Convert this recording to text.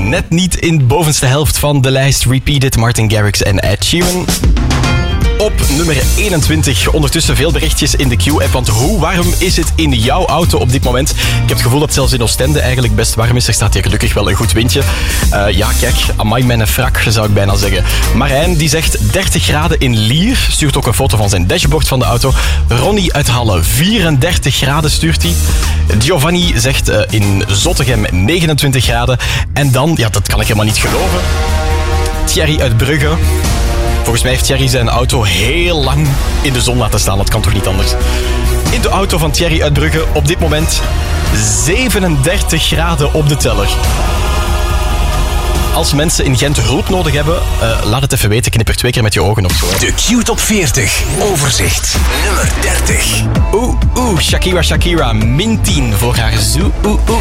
net niet in de bovenste helft van de lijst. Repeat It, Martin Garrix en Ed Sheeran. Op nummer 21. Ondertussen veel berichtjes in de Q-app. Want hoe warm is het in jouw auto op dit moment? Ik heb het gevoel dat het zelfs in Oostende eigenlijk best warm is. Er staat hier gelukkig wel een goed windje. Ja, kijk, amai mijn frak, zou ik bijna zeggen. Marijn, die zegt 30 graden in Lier. Stuurt ook een foto van zijn dashboard van de auto. Ronnie uit Halle, 34 graden stuurt hij. Giovanni zegt in Zottegem 29 graden. En dan, ja, dat kan ik helemaal niet geloven. Thierry uit Brugge. Volgens mij heeft Thierry zijn auto heel lang in de zon laten staan. Dat kan toch niet anders? In de auto van Thierry uit Brugge op dit moment 37 graden op de teller. Als mensen in Gent hulp nodig hebben, laat het even weten. Knipper 2 keer met je ogen of zo. De Q-top 40. Overzicht. Nummer 30. Shakira, min 10 voor haar Zoo.